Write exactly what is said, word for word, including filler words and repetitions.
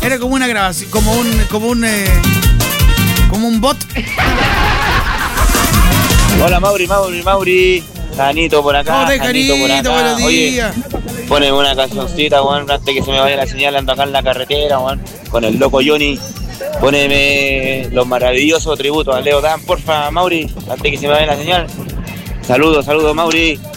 Era como una grabación, como un, como un, eh, como un bot. Hola Mauri, Mauri, Mauri. Janito por acá. ¿Cómo te, Janito por Janito? acá. Buenos días. Oye, poneme una cancioncita, weón, antes que se me vaya la señal, ando acá en la carretera, weón, con el loco Johnny. Poneme los maravillosos tributos a Leo Dan, porfa, Mauri, antes que se me vaya la señal. Saludos, saludos, Mauri.